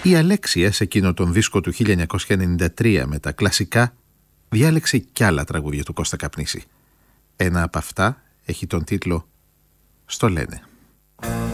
Η Αλέξια σε εκείνο τον δίσκο του 1993 με τα κλασικά διάλεξε κι άλλα τραγούδια του Κώστα Καπνίση. Ένα από αυτά έχει τον τίτλο «Στο λένε».